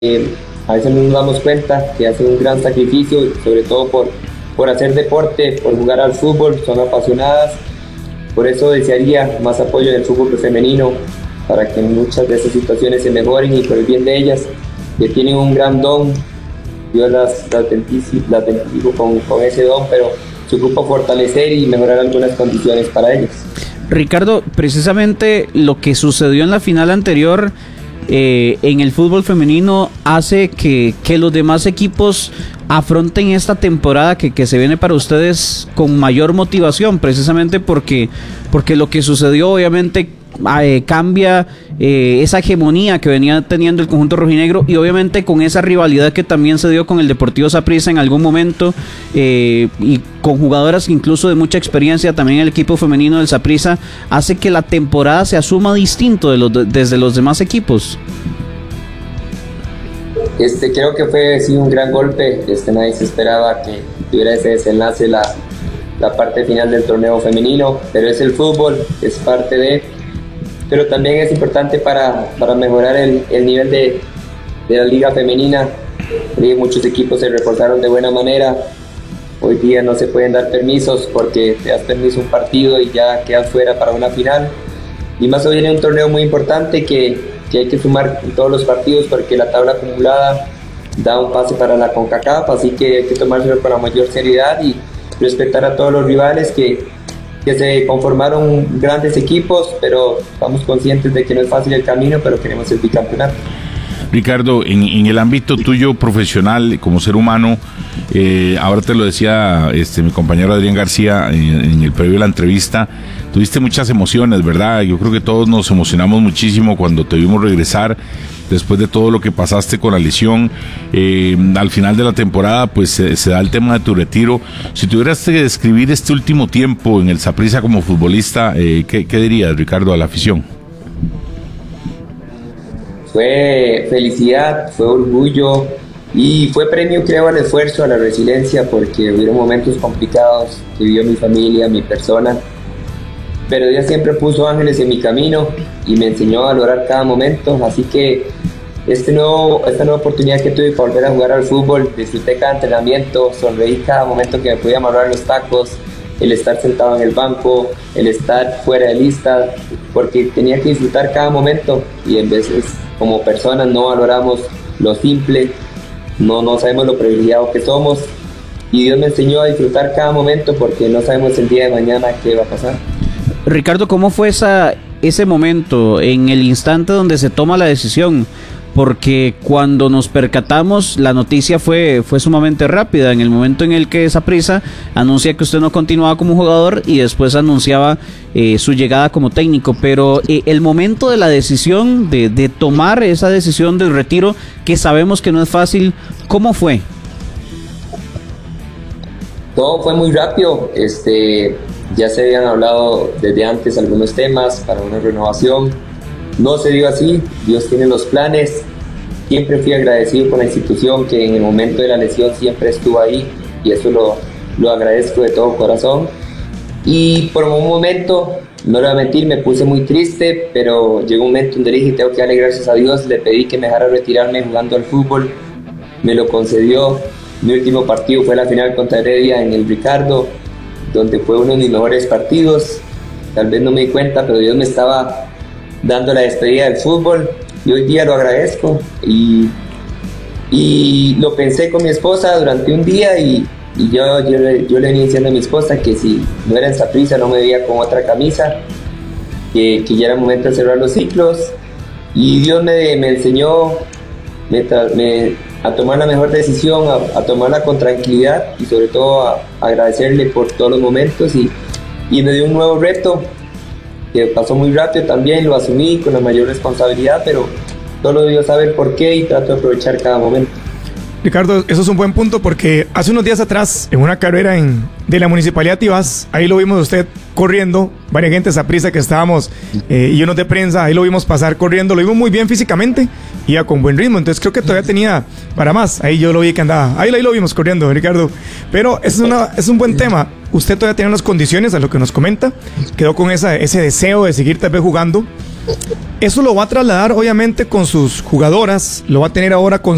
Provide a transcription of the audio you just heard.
A veces no nos damos cuenta que hacen un gran sacrificio, sobre todo por hacer deporte, por jugar al fútbol, son apasionadas. Por eso desearía más apoyo en el fútbol femenino, para que muchas de esas situaciones se mejoren y por el bien de ellas, que tienen un gran don. Dios las bendijo con ese don, pero se ocupa fortalecer y mejorar algunas condiciones para ellas. Ricardo, precisamente lo que sucedió en la final anterior en el fútbol femenino hace que los demás equipos afronten esta temporada que se viene para ustedes con mayor motivación, precisamente porque lo que sucedió obviamente cambia esa hegemonía que venía teniendo el conjunto rojinegro, y obviamente con esa rivalidad que también se dio con el Deportivo Saprissa en algún momento, y con jugadoras incluso de mucha experiencia también el equipo femenino del Saprissa, hace que la temporada se asuma distinto desde los demás equipos. Creo que fue un gran golpe. Nadie se esperaba que tuviera ese desenlace la parte final del torneo femenino, pero es el fútbol, es parte de. Pero también es importante para mejorar el nivel de la liga femenina. Muchos equipos se reforzaron de buena manera. Hoy día no se pueden dar permisos porque te das permiso un partido y ya quedas fuera para una final. Y más hoy viene un torneo muy importante que hay que sumar en todos los partidos, porque la tabla acumulada da un pase para la CONCACAF, así que hay que tomárselo con la mayor seriedad y respetar a todos los rivales que se conformaron grandes equipos, pero estamos conscientes de que no es fácil el camino, pero queremos el bicampeonato. Ricardo, en el ámbito tuyo profesional como ser humano, ahora te lo decía mi compañero Adrián García en el previo de la entrevista, tuviste muchas emociones, ¿verdad? Yo creo que todos nos emocionamos muchísimo cuando te vimos regresar después de todo lo que pasaste con la lesión. Al final de la temporada pues se da el tema de tu retiro. Si tuvieras que describir este último tiempo en el Saprissa como futbolista, ¿qué dirías, Ricardo, a la afición? Fue felicidad, fue orgullo y fue premio, creo, al esfuerzo, a la resiliencia, porque hubieron momentos complicados que vivió mi familia, mi persona, pero Dios siempre puso ángeles en mi camino y me enseñó a valorar cada momento. Así que esta nueva oportunidad que tuve para volver a jugar al fútbol, disfruté cada entrenamiento, sonreí cada momento que me podía amarrar los tacos, el estar sentado en el banco, el estar fuera de lista, porque tenía que disfrutar cada momento, y en veces como personas no valoramos lo simple, no sabemos lo privilegiados que somos, y Dios me enseñó a disfrutar cada momento porque no sabemos el día de mañana qué va a pasar. Ricardo, ¿cómo fue ese momento, en el instante donde se toma la decisión? Porque cuando nos percatamos, la noticia fue sumamente rápida. En el momento en el que Saprissa anuncia que usted no continuaba como jugador y después anunciaba su llegada como técnico, pero el momento de la decisión, de tomar esa decisión del retiro, que sabemos que no es fácil, ¿cómo fue? Todo fue muy rápido. Ya se habían hablado desde antes algunos temas para una renovación. No se dio así, Dios tiene los planes. Siempre fui agradecido con la institución, que en el momento de la lesión siempre estuvo ahí, y eso lo agradezco de todo corazón. Y por un momento, no le voy a mentir, me puse muy triste, pero llegó un momento donde dije, tengo que darle gracias a Dios. Le pedí que me dejara retirarme jugando al fútbol, me lo concedió. Mi último partido fue la final contra Heredia en el Ricardo, donde fue uno de mis mejores partidos. Tal vez no me di cuenta, pero Dios me estaba dando la despedida del fútbol, y hoy día lo agradezco, y lo pensé con mi esposa durante un día, y yo le venía diciendo a mi esposa que si no era en Saprissa no me veía con otra camisa, que ya era momento de cerrar los ciclos, y Dios me enseñó a tomar la mejor decisión, a tomarla con tranquilidad, y sobre todo a agradecerle por todos los momentos, y me dio un nuevo reto que pasó muy rápido también, lo asumí con la mayor responsabilidad, pero solo Dios sabe el por qué, y trato de aprovechar cada momento. Ricardo, eso es un buen punto, porque hace unos días atrás, en una carrera de la Municipalidad de Tibás, ahí lo vimos usted corriendo, varias gente Saprissa que estábamos, y unos de prensa, ahí lo vimos pasar corriendo, lo vimos muy bien físicamente, iba con buen ritmo, entonces creo que todavía tenía para más. Ahí yo lo vi que andaba, ahí lo vimos corriendo, Ricardo. Pero es un buen tema. Usted todavía tiene las condiciones, a lo que nos comenta, quedó con ese deseo de seguir tal vez jugando. Eso lo va a trasladar obviamente con sus jugadoras, lo va a tener ahora con